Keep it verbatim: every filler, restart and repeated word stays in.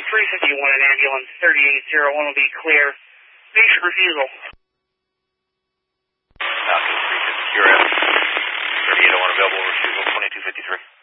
three fifty-one, an ambulance thirty-eight oh one will be clear. Basic refusal. Falcon three fifty, Q R S, thirty-eight oh one available, refusal twenty-two fifty-three.